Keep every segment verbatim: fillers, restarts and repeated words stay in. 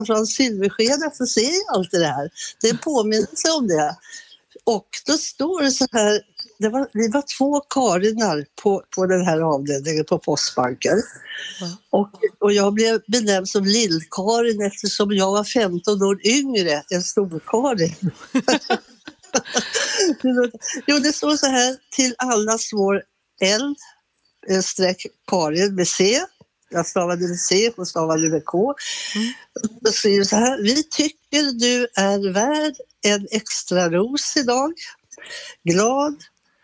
från silverskeden så ser jag alltid det här. Det är en påminnelse om det. Och då står det så här, det var, vi var två Karinar på, på den här avdelningen på Postbanken. Mm. Och, och jag blev benämnd som Lill-Karin eftersom jag var femton år yngre än Stor-Karin. Jo, det står så här, till allas vår L streck Karin med C. Jag stavade med C och stavade med K. Mm. Då säger det så här, vi tycker du är värd en extra ros idag. Glad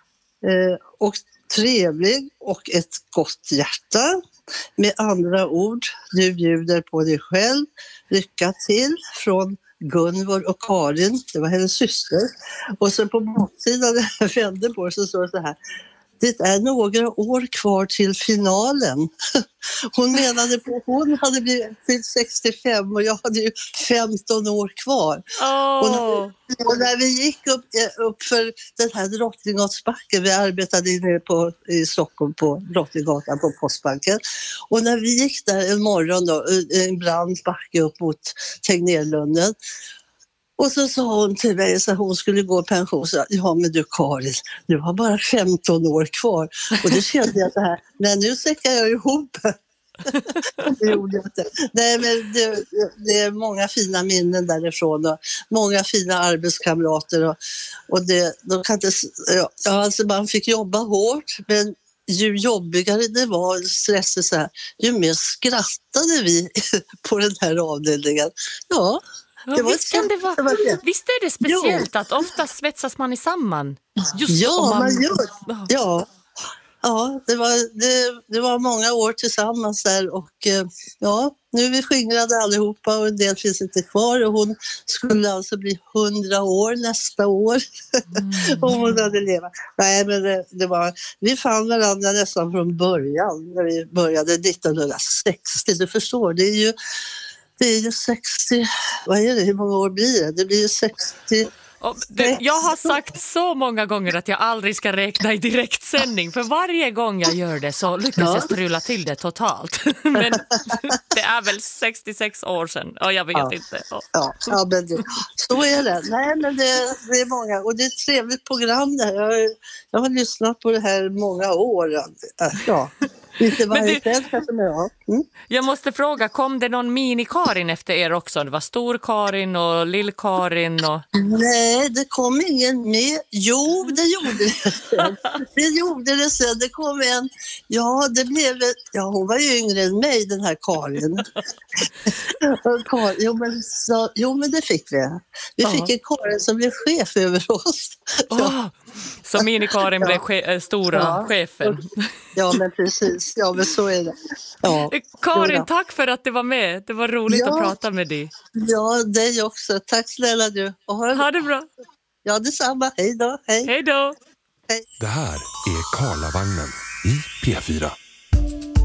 eh, och trevlig och ett gott hjärta. Med andra ord, du bjuder på dig själv. Lycka till från Gunvor och Karin, det var hennes syster. Och så på baksidan när jag vände på så står det så här. Det är några år kvar till finalen. Hon menade på att hon hade blivit sextiofem och jag hade ju femton år kvar. Oh. Och, när, och när vi gick upp, upp för den här Drottninggatan, vi arbetade inne på, i Stockholm på Drottninggatan på Postbanken. Och när vi gick där en morgon då, en brant backe upp mot Tegnérlunden. Och så sa hon till mig så hon skulle gå i pension. Så, ja men du Karin, du har bara femton år kvar. Och det kände jag så här, nej nu säckar jag ihop. Det gjorde jag inte. Nej men det, det är många fina minnen därifrån. Och många fina arbetskamrater. Och, och det, de kan inte, ja, alltså man fick jobba hårt men ju jobbigare det var, stressigt så här, ju mer skrattade vi på den här avdelningen. Ja. Ja, visst, kan det vara, visst är det speciellt jo. Att ofta svetsas man i samman? Just ja, man, man gör. Ja, ja det, var, det, det var många år tillsammans där och ja, nu är vi skingrade allihopa och en del finns inte kvar och hon skulle alltså bli hundra år nästa år mm. om hon hade levat. Nej, men det, det var, vi fann varandra nästan från början när vi började nittonhundrasextio, du förstår, det är ju Det är ju sextio, vad är det, hur många år blir det? Det blir ju sextio. Det, jag har sagt så många gånger att jag aldrig ska räkna i direktsändning. För varje gång jag gör det så lyckas ja. jag strula till det totalt. Men det är väl sextiosex år sedan. Och jag vet ja. inte. Ja, ja men det, så är det. Nej, men det, det är många. Och det är ett trevligt program där. Jag, jag har lyssnat på det här många år. Ja. Inte varje kväll kanske med jag. Mm. Jag måste fråga, kom det någon mini-Karin efter er också? Det var Stor-Karin och Lill-Karin och... Nej, det kom ingen med. Jo, det gjorde det sen. Det gjorde det sen. Det kom en... Ja, det blev... Ja, hon var ju yngre än mig, den här Karin. Karin jo, men så... jo, men det fick vi. Vi ja. fick en Karin som blev chef över oss. Oh, så mini-Karin ja. blev che- stora ja. chefen. Ja, men precis. Ja, men så är det. Ja. Karin, tack för att du var med. Det var roligt ja. att prata med dig. Ja, dig också. Tack snälla du. Och ha, ha det bra. Ja, detsamma. Hej då. Hej. Hej då. Hej. Det här är Karlavagnen i P fyra.